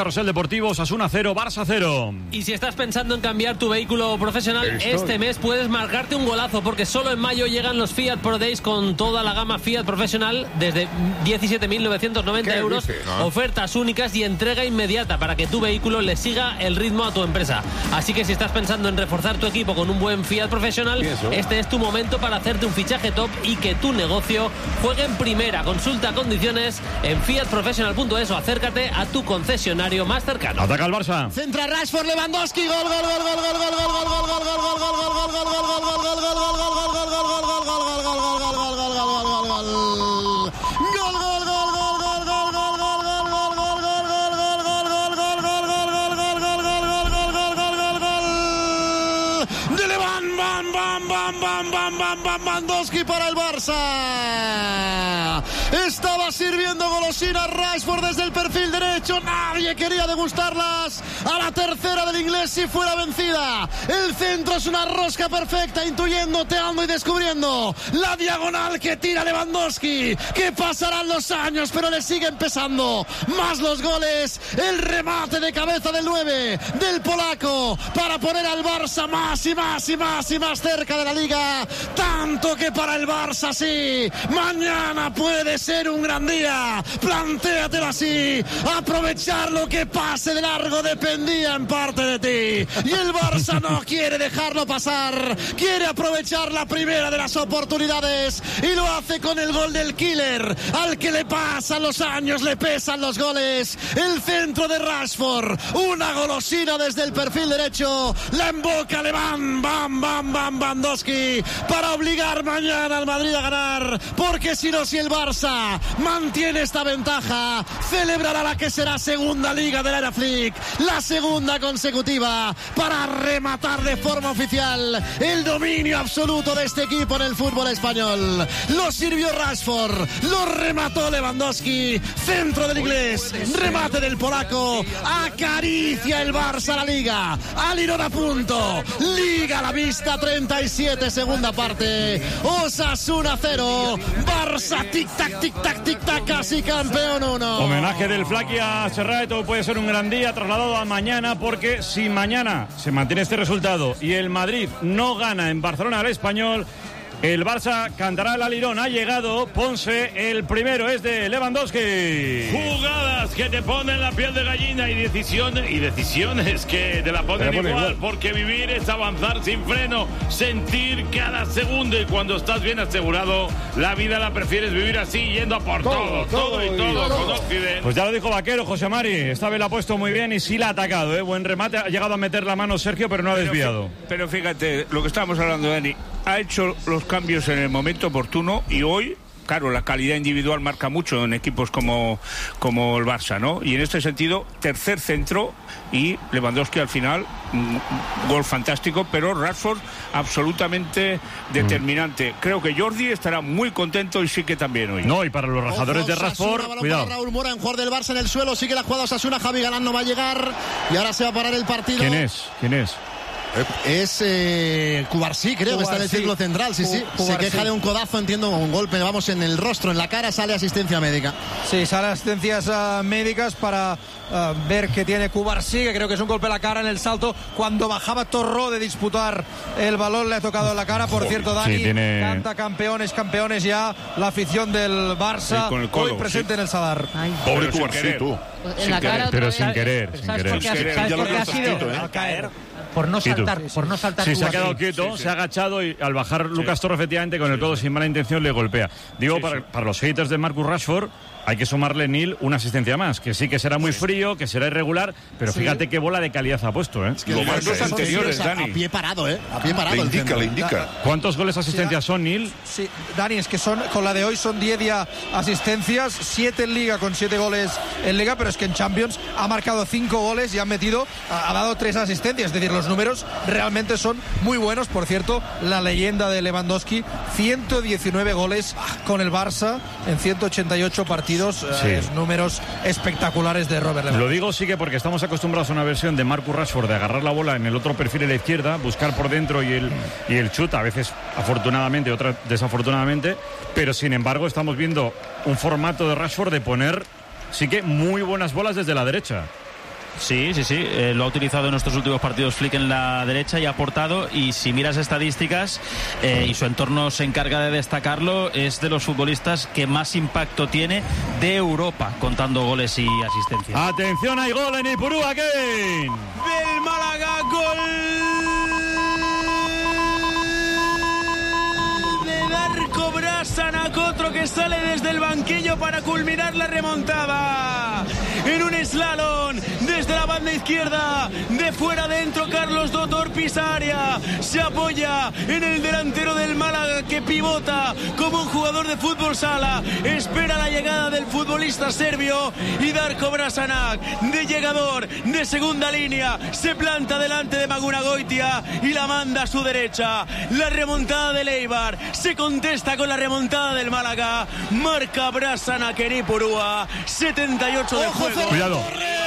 Carrusel Deportivo, Osasuna 0, Barça 0. Y si estás pensando en cambiar tu vehículo profesional, este mes puedes marcarte un golazo, porque solo en mayo llegan los Fiat Pro Days con toda la gama Fiat profesional desde 17.990 euros. ¿No? Ofertas únicas y entrega inmediata para que tu vehículo le siga el ritmo a tu empresa. Así que si estás pensando en reforzar tu equipo con un buen Fiat profesional, este es tu momento para hacerte un fichaje top y que tu negocio juegue en primera. Consulta condiciones en fiatprofessional.es o acércate a tu concesionario más cercano. Ataca el Barça. Centra Rashford, Lewandowski, gol, gol, gol, gol, gol, gol, gol, gol, gol, gol, gol, gol, gol, gol, gol, Lewandowski para el Barça. Estaba sirviendo golosina Rashford desde el perfil derecho. Nadie quería degustarlas. A la tercera del inglés si fuera vencida. El centro es una rosca perfecta, intuyendo, teando y descubriendo la diagonal que tira Lewandowski. Que pasarán los años, pero le siguen pesando más los goles. El remate de cabeza del 9 del polaco para poner al Barça más y más y más y más cerca de la Liga. Tanto que para el Barça sí, mañana puede ser un gran día. Plantéatelo así. Aprovechar lo que pase de largo dependía en parte de ti. Y el Barça no quiere dejarlo pasar. Quiere aprovechar la primera de las oportunidades. Y lo hace con el gol del killer. Al que le pasan los años, le pesan los goles. El centro de Rashford. Una golosina desde el perfil derecho. La emboca Lewandowski para obligar mañana al Madrid a ganar, porque si no, si el Barça mantiene esta ventaja, celebrará la que será segunda Liga de la Era Flick, la segunda consecutiva, para rematar de forma oficial el dominio absoluto de este equipo en el fútbol español. Lo sirvió Rashford, lo remató Lewandowski, centro del inglés, remate del polaco, acaricia el Barça la Liga, al Lirón a punto, Liga a la vista, 37 segunda parte, Osasuna 0, Barça tic-tac, casi campeón 1. Homenaje del Flaqui a Serrato, puede ser un gran día trasladado a mañana, porque si mañana se mantiene este resultado y el Madrid no gana en Barcelona al Español, el Barça cantará el alirón. Ha llegado Ponce, el primero es de Lewandowski. Jugadas que te ponen la piel de gallina y decisiones que te la ponen igual, porque vivir es avanzar sin freno, sentir cada segundo, y cuando estás bien asegurado, la vida la prefieres vivir así, yendo a por todo con Occidente. Pues ya lo dijo Vaquero, José Mari, esta vez la ha puesto muy bien y sí la ha atacado, buen remate, ha llegado a meter la mano Sergio, pero no ha desviado. Pero fíjate, lo que estábamos hablando, Dani, ha hecho los cambios en el momento oportuno, y hoy, claro, la calidad individual marca mucho en equipos como el Barça, ¿no? Y en este sentido, tercer centro, y Lewandowski al final, gol fantástico, pero Rashford absolutamente determinante. Creo que Jordi estará muy contento, y sí que también hoy. No, y para los rajadores de Rashford, cuidado. Raúl Mora, en jugador del Barça en el suelo, sigue la jugada Osasuna, Javi Galán no va a llegar, y ahora se va a parar el partido. ¿Quién es? Es Cubarsí, creo que está en el círculo central, sí. Se queja de un codazo, entiendo, un golpe, vamos, en el rostro, en la cara, sale asistencia médica. Sí, sale asistencias médicas para ver que tiene Cubarsí, que creo que es un golpe a la cara en el salto. Cuando bajaba Torró de disputar el balón, le ha tocado en la cara. Por cierto, Dani, sí, canta campeones ya la afición del Barça, sí, hoy presente en el Sadar. Pobre Cubarsí, tú. En la cara, pero sin querer. ¿Sabes por qué ha sido? Al caer. Por no saltar. Sí, se ha quedado quieto, se ha agachado, y al bajar Lucas Torre, efectivamente, con el codo sin mala intención, le golpea. Digo, para los haters de Marcus Rashford, hay que sumarle, Neil, una asistencia más, que sí que será muy frío, que será irregular, pero fíjate qué bola de calidad ha puesto, Es que los dos anteriores, Dani. A pie parado, A pie parado. Le indica. ¿Cuántos goles asistencias son, Neil? Sí, Dani, es que con la de hoy son 10 ya asistencias, 7 en Liga con 7 goles en Liga, pero es que en Champions ha marcado 5 goles y ha dado 3 asistencias, es decir, los números realmente son muy buenos. Por cierto, la leyenda de Lewandowski, 119 goles con el Barça en 188 partidos. Números espectaculares de Robert Lewandowski. Lo digo sí que porque estamos acostumbrados a una versión de Marcus Rashford de agarrar la bola en el otro perfil a la izquierda, buscar por dentro y el chut, a veces afortunadamente, otras desafortunadamente, pero sin embargo estamos viendo un formato de Rashford de poner sí que muy buenas bolas desde la derecha. Sí. Lo ha utilizado en nuestros últimos partidos Flick en la derecha y ha aportado. Y si miras estadísticas, y su entorno se encarga de destacarlo, es de los futbolistas que más impacto tiene de Europa, contando goles y asistencias. Atención, hay gol en Ipurúa, Kevin. Del Málaga, gol de Darko Brasanac, otro que sale desde el banquillo para culminar la remontada. En un slalom desde la banda izquierda, de fuera adentro, Carlos Dotor pisa área, se apoya en el delantero del Málaga que pivota como un jugador de fútbol sala, espera la llegada del futbolista serbio y Darko Brasanac, de llegador de segunda línea, se planta delante de Magunagoitia y la manda a su derecha. La remontada del Eibar se contesta con la remontada del Málaga, marca Brasanac en Ipurúa, 78 de juego. Cuidado.